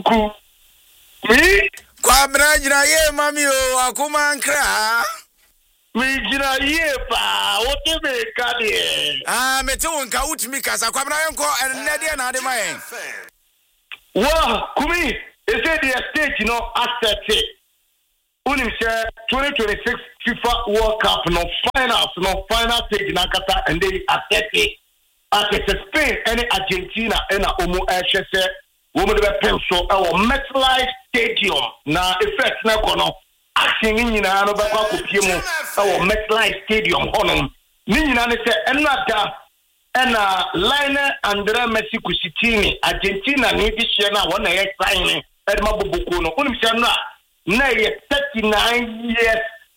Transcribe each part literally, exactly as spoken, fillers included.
Me? Kwabra jina ye mami o akuma nkra. Me jina ye pa wote me kade. Ah me te wonka utimi kasa kwabra yonko ennede na ade mai. Wa kumi is it the stage you know asset it. Unim share twenty twenty-six FIFA World Cup no finals no final stage na kasa and they asset it. Asset Spain and Argentina and omo ehwese womo de pencil our MetLife Stadium na effect na kono action ni nyina no ba kwa kopie mu our MetLife Stadium hono ni nyina ne se enada ena Lionel Andrés Messi kusitini Argentina ni bi hye na wona ye sign edma boboko no unim se no na ye thirty-nine years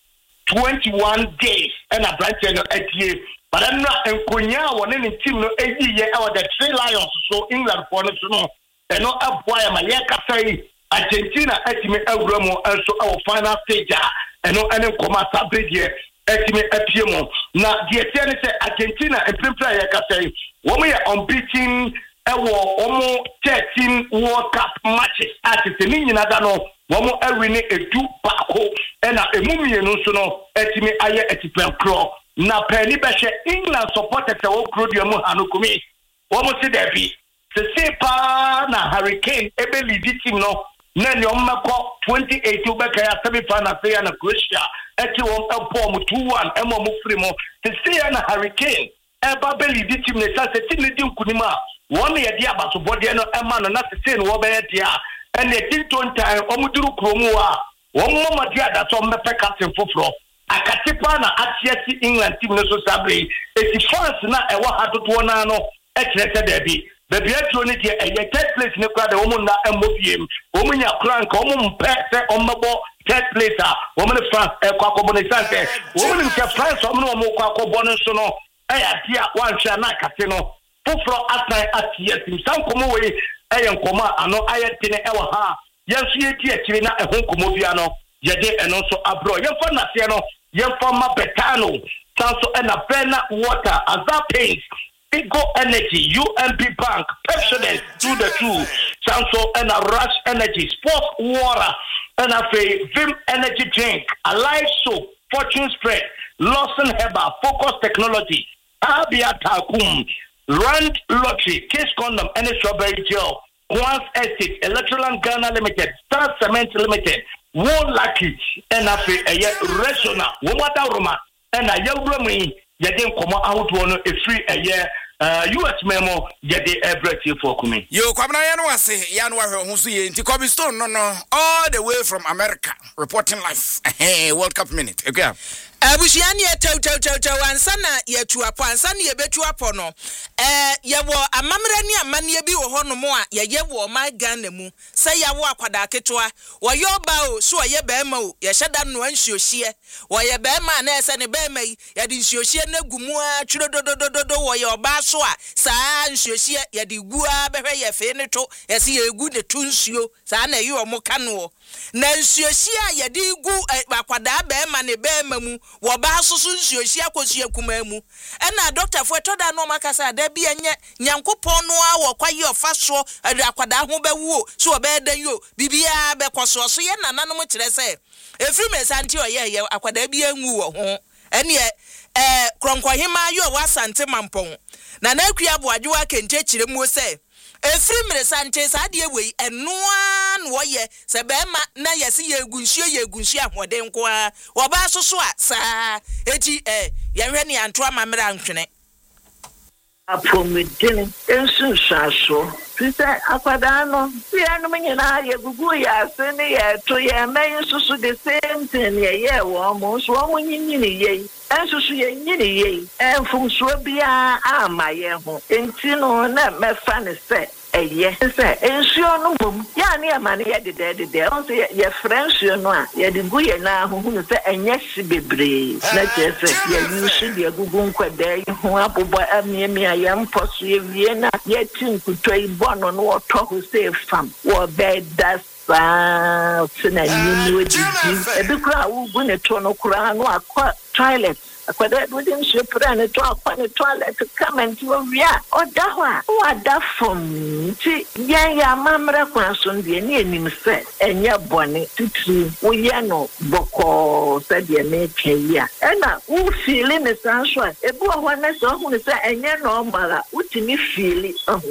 twenty-one days ena branch no atie but I'm not enkonya wona ne team no eyi ye e the Three Lions so England for no so no e no aboya ma ye kasai Argentina etime awura mo enso our final stage e no ene nkoma sabre die etime apie mo na die tie ne se Argentina e prepare ye kasai wo me unbeaten e wo omo thirteen World Cup matches at the ni nyina da no wo mo awini edu baako e na emumie no so no etime aye etipen kro na peni behye England supporters e wo kro dia mu hanokumi wo mo se da bi se se pa na Hurricane ebe lead team no na ni ommeko twenty eighteen obeka ya semi final say na Croatia eti won epo mo two one e mo mo free mo se se na Hurricane eba be lead team ne sa se team ne di nkunima won ye dia abaso bode no e ma no na se se no wo be ye dia and the tinton time omuduru kromu a won mo ma dia da so mbe captain foforo akatipa na atiati England team no so sabre eti France na e wa hatoto na no e kirete da bi baby atro ni de e third place ne kura da womu na emobiem womu nya kura nka womu mpe se ommebo third place a womu ne France e kwa kobo ne sante womu ne France womu no womu kwa kobo no so no e ya dia wanhwa na akate no foforo atai atiati sankomo we e yenkoma ano ayetene e wa ha yensu yeti akire na ehon komo bia no yede eno so abro yemfa na se no yemfa ma betano sanso e na Bena Water Azapins Ego Energy U M P Bank Pepsodent do the two sanso e na Rush Energy Sports Water and a Vim Energy Drink Alive Soap Fortune Spread Lawson Herbal Focus Technology Abia Takum Rand Lottery Case Condom and Strawberry Gel Quans Estate Electroland Ghana Limited Star Cement Limited One Lucky and a Resona Womata Roma and a Yawrami Yadin Koma out one a free a year uh U S memo Yade every for coming. Yo Kwabna Yanwase Yanwa Husi into Kobe Stone no no all the way from America reporting live. Hey, World Cup minute. Okay. Abushiani eto to to to ansana yetu apo ansana yebetu apo no eh yewo amamre ni amane bi wo hono mo a ye yewo ma Ghana mu se yawo akwada ketwa wo yoba o so ye be ma o ye hyeda no anhiohie wo ye be ma na ese ne be ma yi ye di nhiohie na gumu a twiro dodododo wo ye oba so a saa nhiohie ye di gu a behwe ye fe ne to ye se ye gu ne tunsuo saa na yi o mo kano na nhiohie a ye di gu akwada be ma ne be ma mu wo ba susu nhiohie akosu akuma mu na doctor fo toda no makasa da bi enye nyankopon no a wo kwaye ofaso akwada ho bewu so obedan yo bibia be koso so ye nananom kire se efiri mesanti oye ye akwada bi anwu wo ho ene eh kronkohima yo wasante mampon na na akua boadwo kente kire mu se efiri mesanti sade wei enoa no ye se be ma na yesi ye gunsuo ye gunsuo ahoden ko a wo ba soso a sa eti eh ye hwe ne anto amamra antwene apomedin ensu saso pisa akwadano ya no menyina ye gugu ya se ne ye to ye men susu the same thing ye ye wo mo so mo nyinyini ye ensusu ye nyini ye enfumso bia ama ye ho enti no na mefa ne se eye se ensuo no mum ya ne ama ne ye de de de on se ye friendship no a ye de gu ye na ho hu se enye si bebre na chese ye yusu de gugu nkwada ye ho abobo amiemi aye mposo ye wie na ye tinkuto ibono no oto ho se fam wo be das ba sina nyini odi ebi kura wo gu ne to no kura no akwa toilet akwada do dem so pra ne to akwa ne toilet come and you wia oda ho a oda from ti yan ya mamra kwaso ndie ne enim se enye bone titiri wo ye no boko se de me kaya ena wo feeling ne sanso ebu ho na so hu ne se enye no mara utimi feeling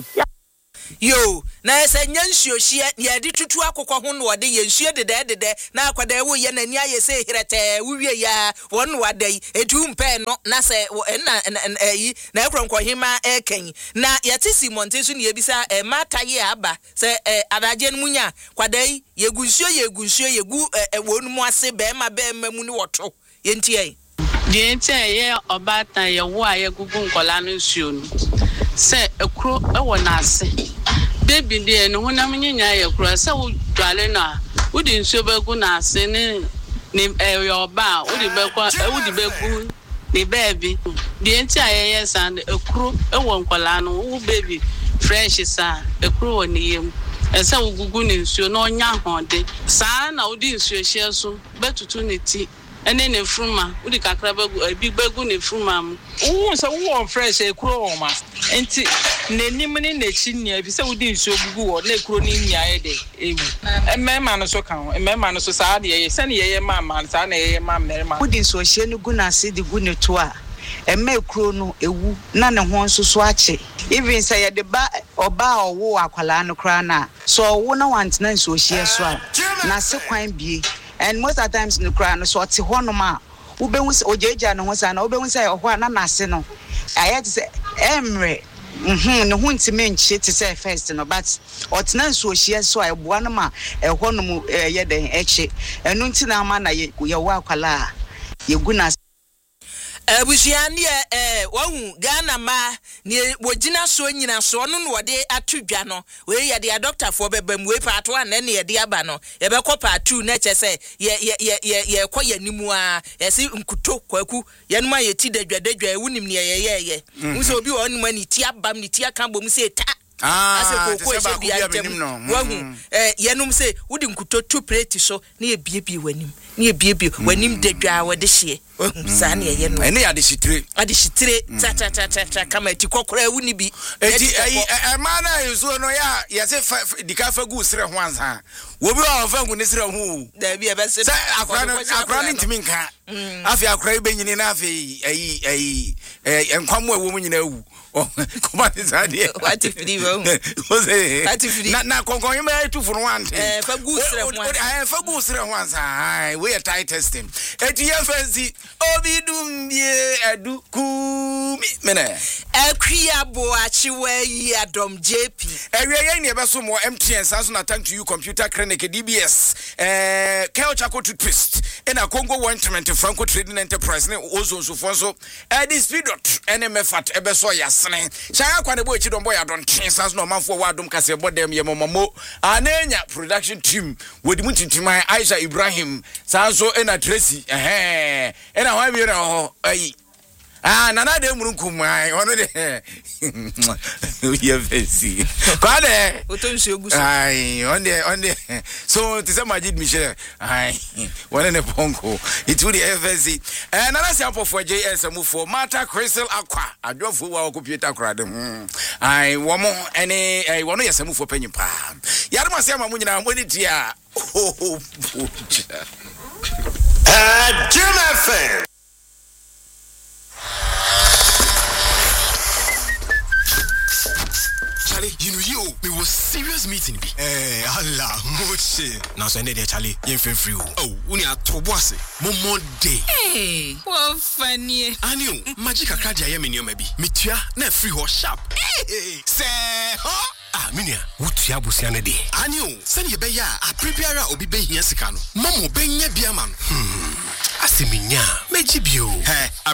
yo na ese nyansuo hie ye de tutu akokọ ho no de yensuo de de de na akwada wo ye nani aye se hirete wo wie ya won no wadai etu mpe no na se na ayi na ekronko hima eken na yete simonte so ne ebisa e mata ye aba se adaje nmunya kwadai yegunsuo yegunsuo yegu wonu mu ase be ma be ma mu ni woto yentie de entie ye obatan ye wo aye gugu nkola no nsuo no se ekro ewo na ase baby de no honam nyanya ye kro se wo dwale na wo di nsuo begu na ase ne ni e yo ba wo di begu wo di begu ni baby de entie aye ye san ekro ewo nkola no wo baby fresh sa ekro wo ni yem ese wo gugu ni nsuo no nya hode sa na wo di nsuo hye so betutu ne ti ene ne fruma udi kakra begu ebi begu ne fruma mu wo se wo fresh ekuro o ma enti nenim ne nechi nia bi se udi nsuo gugu wo na ekuro ni nia ye de ewu emema no so kan emema no so saa de ye se ne ye ma ma saa na ye ma merema udi nsuo hye no gu na se de gu ne to a ema ekuro no ewu na ne ho nso so ache even say ye de ba oba owo akwala no kra na so wo na wantena nsuo hye so a na se kwan bie. And most of the times no cry no so ati honoma wo be hu ojeja no ho sa na wo be hu say ohwa na nase no ayet say emre mhm no hu ntime nchi ti say first no but otena nso ohia so eboa no ma ehonum ye den eche enu nti na ama na ye wo akwala ye gu na Abusiani eh wahu Ghana ma ni wogina so nyina so no no de atudwa no we ye de doctor for bebam we part one na ye de aba no ye be ko part two na che se ye ye ye ye ko yanimu a ye si nkuto kwaku ye no ma ye ti dadwadadwa e wunim ne ye ye ye nso obi won ma ni ti abam ni ti aka bom se ta ah ase ko ko bi antem wahu eh yenum se wudi nkuto two plate so na ye biebie wanim na ye biebie wanim dadwa wo de hye sa na ye no ene ya de shitire ade shitire ta ta ta ta kama ti kokora wuni bi eti eh ma na yeso no ya ya se dika fa gu sire ho ansa wo bi o fa gu ne sire ho da bi e be se akra akra ni ntimi nka afi akra be nyini na afi ayi ayi eh enkwamo ewo mu nyina awu Comment ça dit? What if you do? Na na konkon yima etu furu wante. Eh fa gusre ho. Eh fa gusre ho ansa. Ai we tight testing. Eti ye fancy obidum bie adu ku mi mena. Akria bo achiwe yi Adom J P. Ewie ye ne be so mo M T N sanso na thank to you computer clinic D B S. Eh Kel Chako toothpaste. Ena Congo Ointment Franco Trading Enterprise ne ozo so fo so. Eh this speedot ene mefat ebe so yas. Shaya kwa nebo echi dombo ya don chensas no manfo wa dom kase bodem ye momamo anenya production team wedi mutintima Aisha Ibrahim sanso ena Tracy eh ena hwa mi ho ayi ah nana de murunkum ai ono de ye fancy kwade otonsu eguso ai onde onde so to say Majid Michel ai one ne ponko it would the fancy eh nana sample for J S move for Mata Crystal Aqua adwofo wa computer crowd hmm ai wo mo ene ai wono yesemu for penyi pa yare ma se ma mu nyina mo ni dia oh uh Jim F M Charlie, you know you, me was serious meeting be. Eh, Allah, moche. Now so there, Charlie, you feel free. Oh, we need to boss it. Momo day. Hey, what funny. Aniu, magic a card ya me maybe. Mitua na free ho sharp. Hey, say, huh? Ah, minia, what ya busiane day. Aniu, send ye be ya, a prepare obi be here sikano. Momo be nye biaman. Hmm. Asiminya, mejibio. Hey,